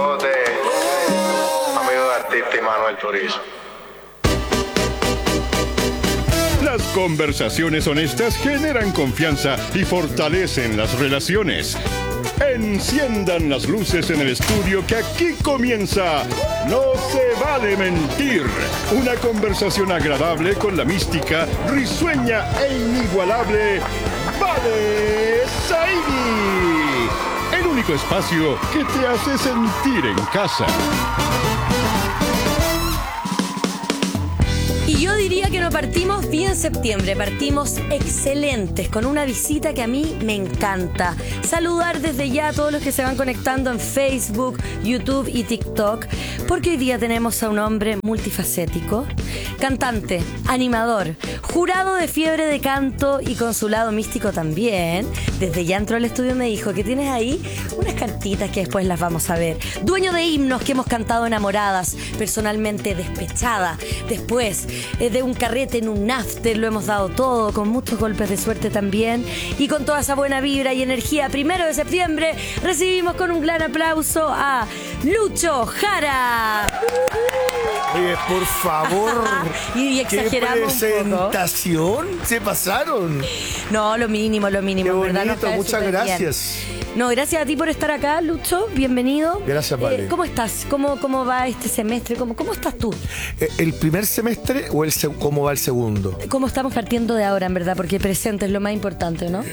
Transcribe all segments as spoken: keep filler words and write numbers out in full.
amigo de artista y Manuel Turizo. Las conversaciones honestas generan confianza y fortalecen las relaciones. Enciendan las luces en el estudio que aquí comienza No se vale mentir. Una conversación agradable con la mística, risueña e inigualable Vale Saidi. El único espacio que te hace sentir en casa. Y yo diría que no partimos bien septiembre, partimos excelentes, con una visita que a mí me encanta. Saludar desde ya a todos los que se van conectando en Facebook, YouTube y TikTok, porque hoy día tenemos a un hombre multifacético, cantante, animador, jurado de Fiebre de Canto y con su lado místico también. Desde ya entró al estudio y me dijo que tienes ahí unas cartitas que después las vamos a ver. Dueño de himnos que hemos cantado enamoradas, personalmente despechada, después de un carrete en un after, lo hemos dado todo, con muchos golpes de suerte también, y con toda esa buena vibra y energía. Primero de septiembre recibimos con un gran aplauso a Lucho Jara. Oye, por favor. Y exageramos ¿Qué un poco. presentación? ¿Se pasaron? No, lo mínimo, lo mínimo. Qué ¿verdad? bonito, Nos cae muchas súper bien. gracias. No, gracias a ti por estar acá, Lucho. Bienvenido. Gracias, Vale. Eh, ¿Cómo estás? ¿Cómo, cómo va este semestre? ¿Cómo, cómo estás tú? Eh, ¿El primer semestre o el seg- cómo va el segundo? ¿Cómo estamos partiendo de ahora, en verdad? Porque presente es lo más importante, ¿no?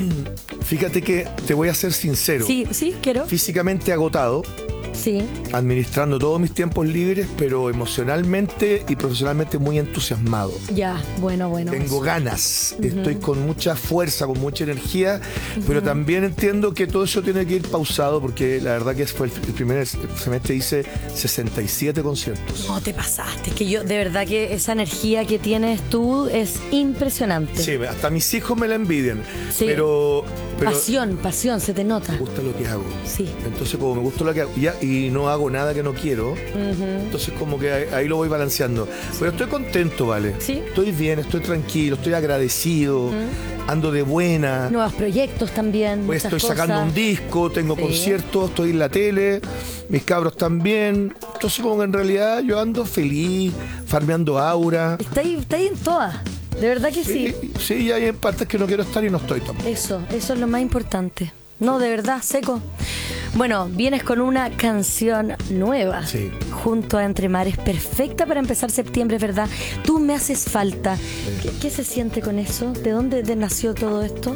Fíjate que te voy a ser sincero. Sí, sí, quiero. Físicamente agotado, Sí. administrando todos mis tiempos libres, pero emocionalmente y profesionalmente muy entusiasmado. Ya, bueno, bueno. Tengo ganas, estoy con mucha fuerza, con mucha energía, pero también entiendo que todo eso tiene que ir pausado, porque la verdad que fue el, el primer semestre hice sesenta y siete conciertos. No, te pasaste. Es que yo, de verdad que esa energía que tienes tú es impresionante. Sí, hasta mis hijos me la envidian, Sí. pero, pero Pasión, pasión, se te nota. me gusta lo que hago. Sí. Entonces, como me gusta lo que hago ya, y no hago nada que no quiero, entonces como que ahí, ahí lo voy balanceando. Pero estoy contento, ¿vale? Sí. Estoy bien, estoy tranquilo, estoy agradecido, ando de buena. Nuevos proyectos también. Pues muchas estoy sacando cosas. un disco, tengo Sí. conciertos, estoy en la tele, mis cabros también. Entonces como que en realidad yo ando feliz, farmeando aura. Está ahí, está ahí en todas. De verdad que sí. Sí, sí, y hay partes que no quiero estar y no estoy tampoco. Eso, eso es lo más importante. No, de verdad, seco. Bueno, vienes con una canción nueva. Sí. Junto a Entre Mares, perfecta para empezar septiembre, ¿verdad? Tú me haces falta. ¿Qué, qué se siente con eso? ¿De dónde de- nació todo esto?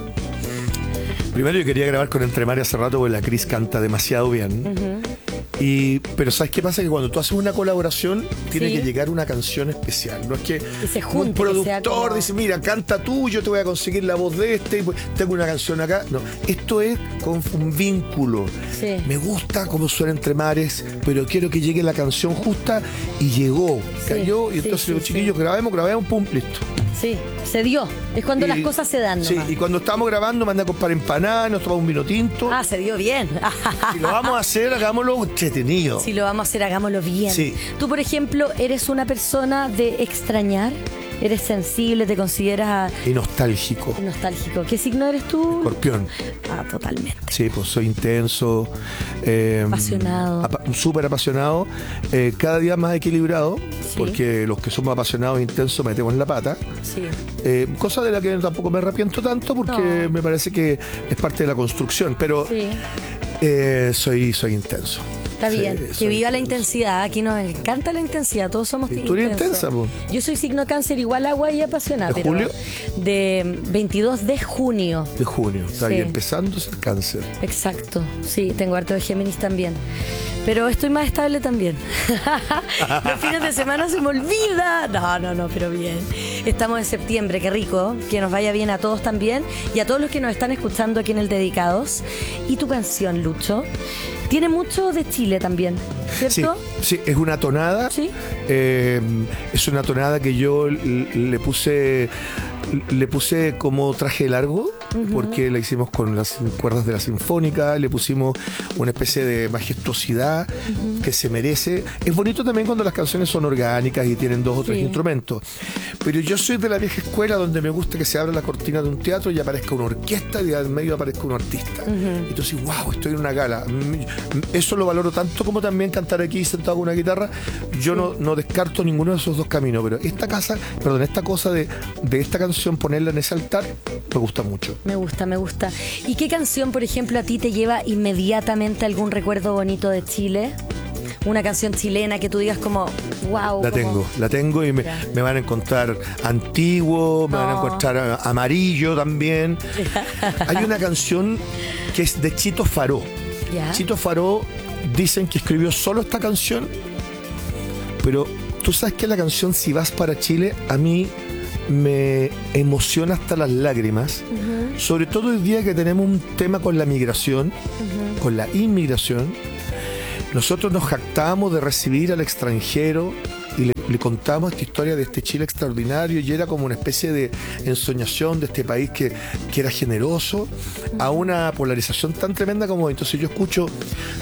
Primero yo quería grabar con Entre Mares hace rato porque la Cris canta demasiado bien. Y, pero ¿sabes qué pasa? Que cuando tú haces una colaboración tiene Sí. que llegar una canción especial. No es que se un junte, que sea productor como- dice, mira, canta tú, yo te voy a conseguir la voz de este, y pues, tengo una canción acá. No, esto es con un vínculo. Sí. Me gusta cómo suena Entre Mares, pero quiero que llegue la canción justa, y llegó. Sí, Cayó, y sí, entonces sí, digo, chiquillos, sí. grabemos, grabemos, pum, listo. Sí, se dio. Es cuando Y- las cosas se dan Sí, nomás. y cuando estábamos grabando, mandé a comprar empanadas, nos tomamos un vino tinto. Ah, se dio bien. Si lo vamos a hacer, hagámoslo entretenido. Si lo vamos a hacer, hagámoslo bien. Sí. Tú, por ejemplo, eres una persona de extrañar, eres sensible, te consideras Y nostálgico. nostálgico. ¿Qué signo eres tú? Escorpión. Ah, totalmente. Sí, pues soy intenso. eh, Apasionado. apa- Súper apasionado. eh, cada día más equilibrado. Sí. Porque los que somos apasionados e intensos metemos la pata. Sí. Eh, cosa de la que tampoco me arrepiento tanto porque No. me parece que es parte de la construcción. Pero Sí. eh, soy, soy intenso. Está Sí, bien, que soy viva la intenso. intensidad. Aquí nos encanta la intensidad, todos somos Y tú eres intensos. intensa, po. Yo soy signo cáncer, igual agua y apasionada. ¿De pero julio? De veintidós de junio. De junio. Está Sí. ahí empezando el cáncer. Exacto, sí, tengo harto de Géminis también. Pero estoy más estable también. Los fines de semana se me olvida. No, no, no, pero bien. Estamos en septiembre, qué rico. Que nos vaya bien a todos también. Y a todos los que nos están escuchando aquí en el Dedicados. Y tu canción, Lucho, tiene mucho de Chile también, Sí, ¿cierto? sí, es una tonada. Sí. Eh, es una tonada que yo l- le puse le puse como traje largo, uh-huh. porque la hicimos con las cuerdas de la Sinfónica, le pusimos una especie de majestuosidad uh-huh. que se merece. Es bonito también cuando las canciones son orgánicas y tienen dos o tres sí. instrumentos. Pero yo soy de la vieja escuela donde me gusta que se abra la cortina de un teatro y aparezca una orquesta y al medio aparezca un artista. Uh-huh. Y tú dices, wow, estoy en una gala. Eso lo valoro tanto como también cantar aquí sentado con una guitarra. Yo sí. no, no descarto ninguno de esos dos caminos, pero esta casa, perdón, esta cosa de, de esta canción, ponerla en ese altar, me gusta mucho. Me gusta, me gusta. ¿Y qué canción, por ejemplo, a ti te lleva inmediatamente a algún recuerdo bonito de Chile? Una canción chilena que tú digas como, wow. La como... tengo, la tengo y me, me van a encontrar antiguo, me no. van a encontrar amarillo también. Hay una canción que es de Chito Faró. ¿Ya? Chito Faró dicen que escribió solo esta canción, pero tú sabes que la canción Si vas para Chile a mí me emociona hasta las lágrimas, uh-huh. sobre todo el día que tenemos un tema con la migración, uh-huh. con la inmigración. Nosotros nos jactábamos de recibir al extranjero y le, le contamos esta historia de este Chile extraordinario y era como una especie de ensoñación de este país que, que era generoso, uh-huh. a una polarización tan tremenda como entonces yo escucho